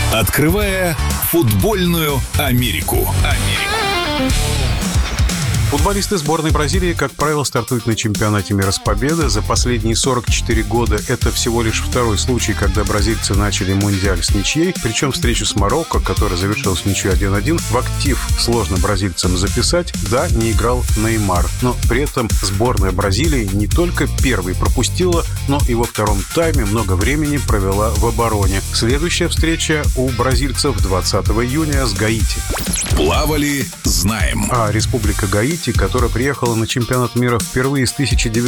Открывая футбольную Америку. Футболисты сборной Бразилии, как правило, стартуют на чемпионате мира с победы. За последние 44 года это всего лишь второй случай, когда бразильцы начали мундиаль с ничьей. Причем встречу с Марокко, которая завершилась ничью 1-1, в актив сложно бразильцам записать. Да, не играл Неймар. Но при этом сборная Бразилии не только первой пропустила, но и во втором тайме много времени провела в обороне. Следующая встреча у бразильцев 20 июня с Гаити. Плавали, знаем. А Республика Гаити, которая приехала на чемпионат мира впервые с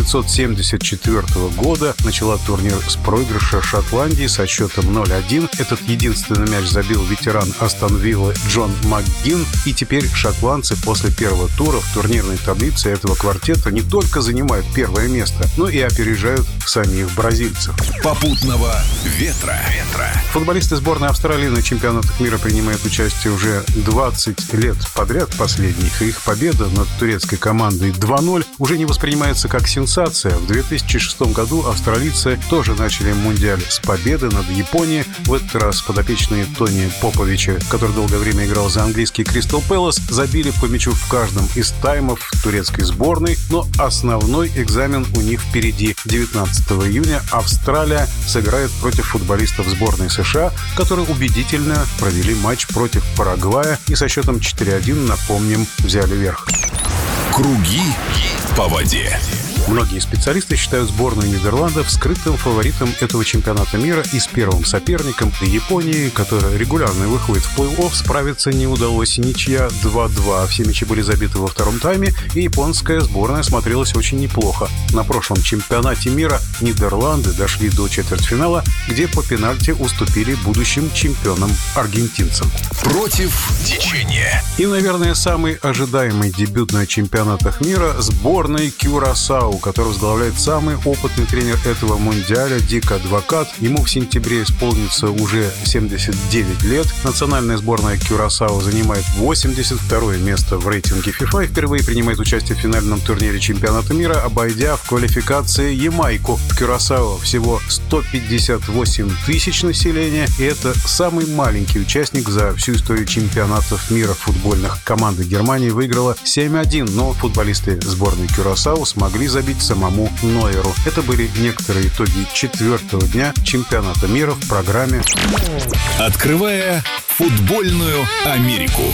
1974 года, начала турнир с проигрыша Шотландии со счетом 0-1. Этот единственный мяч забил ветеран Астон Виллы Джон МакГinn. И теперь шотландцы после первого тура в турнирной таблице этого квартета не только занимают первое место, но и опережают самих бразильцев. Попутного ветра. Футболисты сборной Австралии на чемпионатах мира принимают участие уже 20 лет подряд последних, и их победа над турецкой командой 2-0 уже не воспринимается как сенсация. В 2006 году австралийцы тоже начали мундиаль с победы над Японией. В этот раз подопечные Тони Поповича, который долгое время играл за английский Кристал Пэлас, забили по мячу в каждом из таймов турецкой сборной, но основной экзамен у них впереди. 19 июня Австралия сыграет против футболистов сборной США, которые убедительно провели матч против Парагвая и со счетом 4-1, напомним, взяли верх. Круги по воде. Многие специалисты считают сборную Нидерландов скрытым фаворитом этого чемпионата мира, и с первым соперником Японии, которая регулярно выходит в плей-офф, справиться не удалось. Ничья 2-2. Все мячи были забиты во втором тайме, и японская сборная смотрелась очень неплохо. На прошлом чемпионате мира Нидерланды дошли до четвертьфинала, где по пенальти уступили будущим чемпионам аргентинцам. Против течения. И, наверное, самый ожидаемый дебют на чемпионатах мира сборной Кюрасао, который возглавляет самый опытный тренер этого мундиаля Дик Адвокат. Ему в сентябре исполнится уже 79 лет. Национальная сборная Кюрасао занимает 82-е место в рейтинге FIFA и впервые принимает участие в финальном турнире чемпионата мира, обойдя в квалификации Ямайку. В Кюрасао всего 158 тысяч населения, и это самый маленький участник за всю историю чемпионатов мира футбольных. Команда Германии выиграла 7-1, но футболисты сборной Кюрасао смогли забить самому Нойеру. Это были некоторые итоги четвертого дня чемпионата мира в программе «Открывая футбольную Америку».